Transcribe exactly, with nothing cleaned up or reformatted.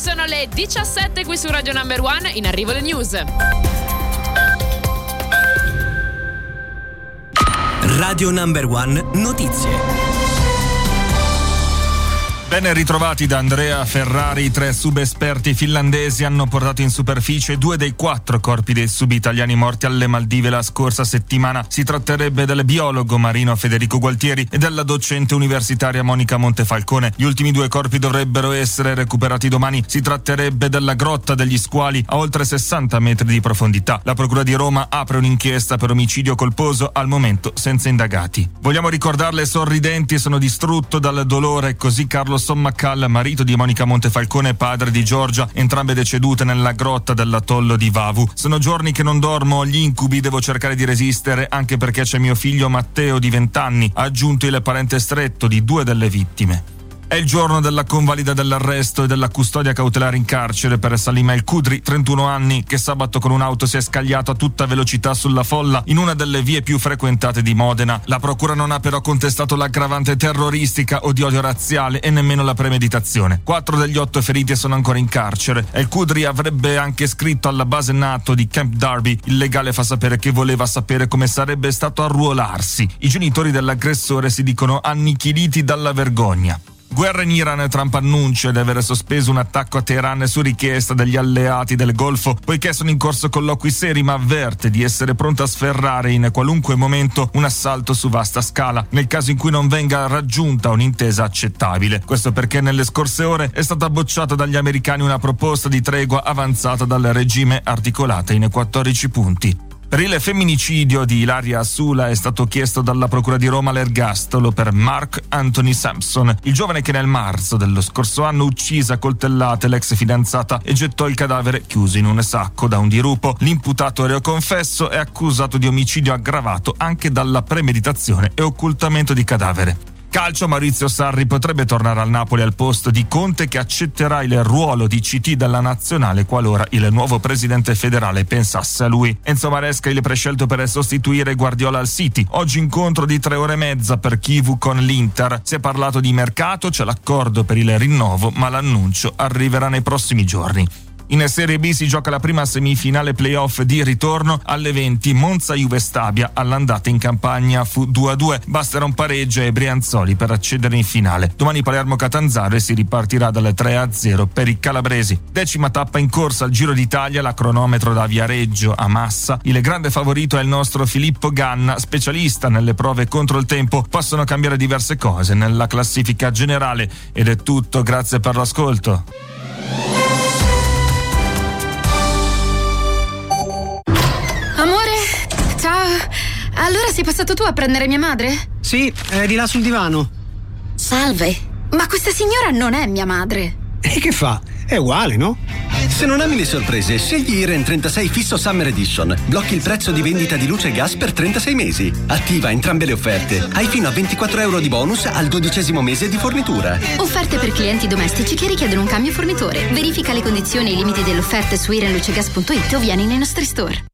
Sono le diciassette qui su Radio Number One, in arrivo le news. Radio Number One Notizie. Ben ritrovati da Andrea Ferrari. Tre subesperti finlandesi hanno portato in superficie due dei quattro corpi dei subitaliani morti alle Maldive la scorsa settimana. Si tratterebbe del biologo marino Federico Gualtieri e della docente universitaria Monica Montefalcone. Gli ultimi due corpi dovrebbero essere recuperati domani. Si tratterebbe della Grotta degli Squali a oltre sessanta metri di profondità. La Procura di Roma apre un'inchiesta per omicidio colposo, al momento senza indagati. Vogliamo ricordarle sorridenti, sono distrutto dal dolore, così Carlo Sommacal, marito di Monica Montefalcone e padre di Giorgia, entrambe decedute nella grotta dell'atollo di Vavu. Sono giorni che non dormo, ho gli incubi, devo cercare di resistere anche perché c'è mio figlio Matteo di venti anni, ha aggiunto il parente stretto di due delle vittime. È il giorno della convalida dell'arresto e della custodia cautelare in carcere per Salim El Kudri, trentuno anni, che sabato con un'auto si è scagliato a tutta velocità sulla folla in una delle vie più frequentate di Modena. La procura non ha però contestato l'aggravante terroristica o di odio razziale e nemmeno la premeditazione. Quattro degli otto feriti sono ancora in carcere. El Kudri avrebbe anche scritto alla base NATO di Camp Darby. Il legale fa sapere che voleva sapere come sarebbe stato arruolarsi. I genitori dell'aggressore si dicono annichiliti dalla vergogna. Guerra in Iran. Trump annuncia di aver sospeso un attacco a Teheran su richiesta degli alleati del Golfo, poiché sono in corso colloqui seri, ma avverte di essere pronto a sferrare in qualunque momento un assalto su vasta scala, nel caso in cui non venga raggiunta un'intesa accettabile. Questo perché nelle scorse ore è stata bocciata dagli americani una proposta di tregua avanzata dal regime, articolata in quattordici punti. Per il femminicidio di Ilaria Sula è stato chiesto dalla Procura di Roma l'ergastolo per Mark Anthony Sampson, il giovane che nel marzo dello scorso anno uccise a coltellate l'ex fidanzata e gettò il cadavere chiuso in un sacco da un dirupo. L'imputato reo confesso è accusato di omicidio aggravato anche dalla premeditazione e occultamento di cadavere. Calcio. Maurizio Sarri potrebbe tornare al Napoli al posto di Conte, che accetterà il ruolo di C T della nazionale qualora il nuovo presidente federale pensasse a lui. Enzo Maresca il prescelto per sostituire Guardiola al City. Oggi incontro di tre ore e mezza per Chivu con l'Inter. Si è parlato di mercato, c'è l'accordo per il rinnovo, ma l'annuncio arriverà nei prossimi giorni. In Serie B si gioca la prima semifinale playoff di ritorno alle venti. Monza-Juve Stabia, all'andata in Campagna fu due a due, basterà un pareggio ai brianzoli per accedere in finale. Domani Palermo-Catanzaro e si ripartirà dalle tre a zero per i calabresi. Decima tappa in corsa al Giro d'Italia, la cronometro da Viareggio a Massa. Il grande favorito è il nostro Filippo Ganna, specialista nelle prove contro il tempo. Possono cambiare diverse cose nella classifica generale. Ed è tutto, grazie per l'ascolto. Ciao, allora sei passato tu a prendere mia madre? Sì, è di là sul divano. Salve, ma questa signora non è mia madre. E che fa? È uguale, no? Se non ami le sorprese, scegli I R E N trentasei Fisso Summer Edition. Blocchi il prezzo di vendita di luce e gas per trentasei mesi. Attiva entrambe le offerte. Hai fino a ventiquattro euro di bonus al dodicesimo mese di fornitura. Offerte per clienti domestici che richiedono un cambio fornitore. Verifica le condizioni e i limiti delle offerte su irenlucegas punto it o vieni nei nostri store.